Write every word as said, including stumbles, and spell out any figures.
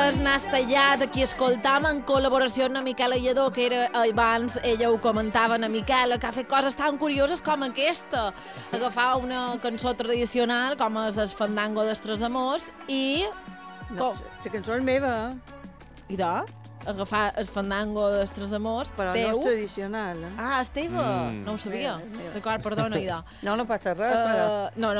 és Nas Tallat, aquí escoltam en col·laboració amb la Miquela Lledó, que era abans, ella ho comentava, la Miquela, que ha fet coses tan curioses com aquesta. Agafar una cançó tradicional, com és el Fandango dels Tres Amors, i... No, la cançó és meva. I de? Agafar el Fandango dels Tres Amors, però teu... no és tradicional. Eh? Ah, és teva? Mm. No ho sabia. Meva, meva. D'acord, perdona, Ida. No, no passa res, uh, però... No, no,